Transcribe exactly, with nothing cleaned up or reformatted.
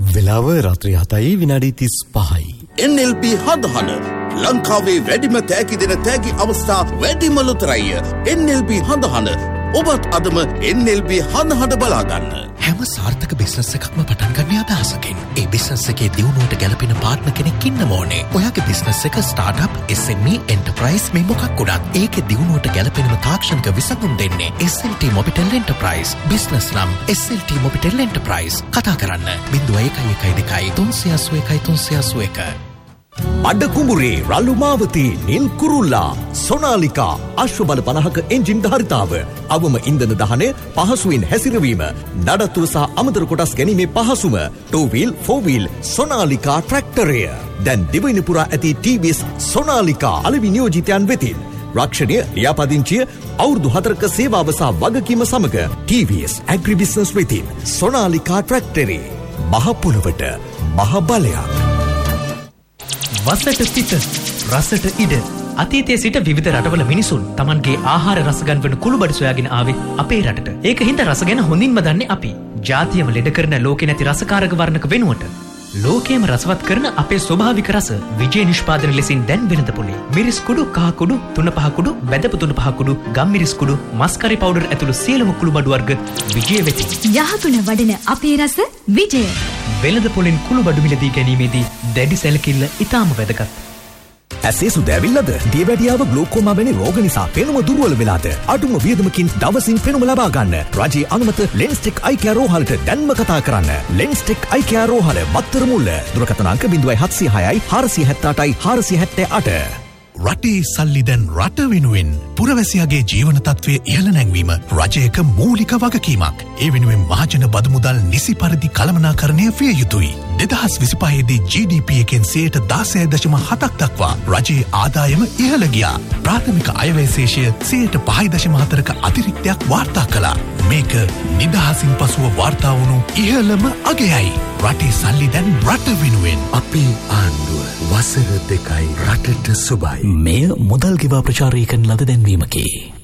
වෙලාව රාත්‍රී හතයි විනාඩි තිස් පහයි. එන් එල් බී හඳහන ලංකාවේ වැඩිම තෑගි දෙන තෑගි අවස්ථා වැඩිම ලොතරැයි. එන් එල් බී හඳහන ඔබත් අදම එන් එල් බී හඳහන බලාගන්න. හැම සාර්ථක බිස්නස් එකක්ම පටන් ගන්න අදහසකින්. ඒ බිස්නස් එකේ දියුණුවට ගැලපෙන පාර්ට්නර් කෙනෙක් ඉන්න ඕනේ. ඔයාගේ බිස්නස් එක ස්ටාර්ට්අප්, එස් එම් ඊ, එන්ටර්ප්‍රයිස් මේ මොකක් වුණත් ඒකේ දියුණුවට ගැලපෙනම තාක්ෂණික විසඳුම් දෙන්නේ S L T Mobitel enterprise. Business නම් S L T Mobitel enterprise. කතා කරන්න ज़ीरो एक एक एक दो तीन आठ एक तीन आठ एक. අඩ කුඹුරේ රළු මාවතී නිල් කුරුල්ලා සොනාලිකා අශ්ව බල පනහක එන්ජින් ධාරිතාව අවම ඉන්ධන දහනය පහසුවෙන් හැසිරවීම නඩත්තුව සහ අමතර කොටස් ගැනීමේ පහසුම ටූ වීල් ෆෝර් වීල් සොනාලිකා ට්‍රැක්ටරය දැන් දිවයින පුරා ඇති ටී වී එස් සොනාලිකා අලෙවි නියෝජිතයන් වෙතින් රක්ෂණය ලියාපදිංචිය අවුරුදු හතරක සේවාව සහ වගකීම සමග ටී වී එස් ඇග්‍රි බිස්නස් වෙතින් සොනාලිකා ට්‍රැක්ටරේ මහ පොළවට මහ බලයක්. වසට සිට රසට ඉඩ අතීතයේ සිට විවිධ රටවල මිනිසුන් Tamanගේ ආහාර රස ගන්වන කුළුබඩු සොයාගෙන ආවේ අපේ රටට. ඒක හින්දා රස ගැන හොඳින්ම දන්නේ අපි. ජාතියම ලෙඩ කරන ලෝකේ නැති රසකාරක වර්ණක වෙනුවට ලෝකයේම රසවත් කරන අපේ ස්වභාවික රස විජේ නිෂ්පාදන ලෙසින් දැන් වෙනද පොලේ. මිරිස් කුඩු, කහ කුඩු, තුන පහ කුඩු, වැදපු තුන පහ කුඩු, ගම්මිරිස් කුඩු, මස්කරි පවුඩර් ඇතුළු සියලුම කුළුබඩු වර්ග විජේ වෙති. යහතුන වඩන අපේ රස විජය. වෙළඳ පොලෙන් කුළුබඩු මිලදී ගැනීමේදී දැඩි සැලකිල්ල ඉතාම වැදගත්. ඇසේ සුදැවිල්ලද දියවැඩියාව ග්ලූකෝමා වැනි රෝග නිසා පෙනුම දුර්වල වෙලාද අඩුම වියදමකින් දවසින් පෙනුම ලබා ගන්න රජයේ අනුමත ලෙන්ස්ටෙක් අයි කෙයාර් රෝහලට දැන්ම කතා කරන්න. ලෙන්ස්ටෙක් අයි කෙයාර් රෝහල මත්තර මුල්ල දුරකථන අංක ज़ीरो सात छह छह चार सात आठ चार सात आठ. රටේ සල්ලි දැන් රට වෙනුවෙන් පුරවැසියාගේ ජීවන තත්ත්වය ඉහළ නැංවීම රජයක මූලික වගකීමක්. ඒ වෙනුවෙන් මහජන බදු මුදල් නිසි පරිදි කළමනාකරණය විය යුතුයි. දෙදහස් විසිපහේ දී ජී ඩී පී එකෙන් සියයට දාසය දශම හතක් දක්වා රජයේ ආදායම ඉහළ ගියා. ප්‍රාථමික අයවැය ශේෂය සියයට පහයි දශම හතරක අතිරික්තයක් වාර්තා කළා. මේක නිදහසින් පසුව වාර්තා වුණු ඉහළම අගයයි. රටේ සල්ලි දැන් රට වෙනුවෙන්. අපේ ආණ්ඩුව වසර දෙකයි රටට සුබයි. මෙය මුදල් ගෙවා ප්‍රචාරය කරන ලද දැන්වීමකි.